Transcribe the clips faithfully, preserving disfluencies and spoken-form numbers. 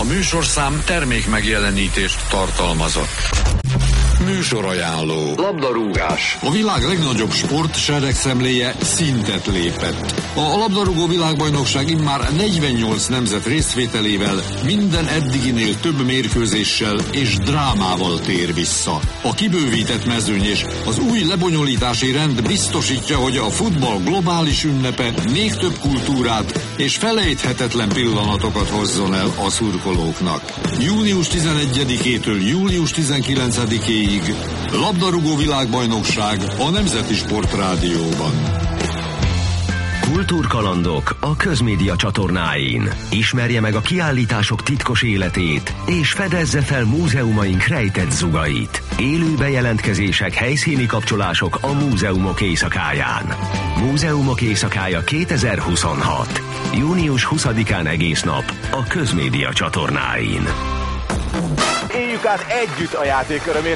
A műsorszám termék megjelenítést tartalmazott. Műsorajánló. Labdarúgás. A világ legnagyobb sport seregszemléje szintet lépett. A labdarúgó világbajnokság immár negyvennyolc nemzet részvételével minden eddiginél több mérkőzéssel és drámával tér vissza. A kibővített mezőny és az új lebonyolítási rend biztosítja, hogy a futball globális ünnepe még több kultúrát és felejthetetlen pillanatokat hozzon el a szurkolóknak. június tizenegyedikétől július tizenkilencedikéig labdarúgó világbajnokság a Nemzeti Sport Rádióban. Kultúrkalandok a Közmédia csatornáin. Ismerje meg a kiállítások titkos életét, és fedezze fel múzeumaink rejtett zugait. Élő bejelentkezések, helyszíni kapcsolások a múzeumok éjszakáján. Múzeumok éjszakája kétezer-huszonhat. június huszadikán egész nap a Közmédia csatornáin. Éljük át együtt a játékörömét.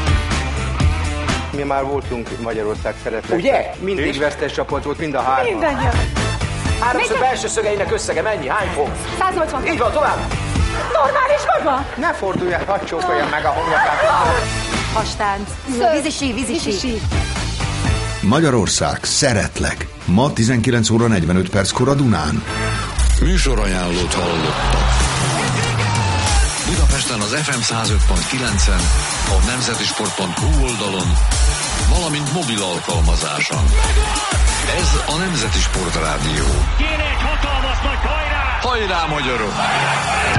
Mi már voltunk Magyarország szeretnek. Ugye? Mindig és? Vesztes csapat volt, mind a hárman. Mindannyian. Háromszög belső szögeinek összege mennyi? Hány fok? száz nyolcvan. Így van, tovább. Normális maga? Ne forduljál, hadd csókoljam meg a homlokát. Hastánc. Vízisi, vízisi. Magyarország, szeretlek. Ma tizenkilenc óra negyvenöt perckor a Dunán. Műsorajánlót hallottak. Budapesten az ef em száz öt pont kilencen, a nemzetisport pont hu oldalon, valamint mobil alkalmazáson. Ez a Nemzeti Sport Rádió. Kéne egy hatalmas nagy hajrá! Hajrá, magyarok!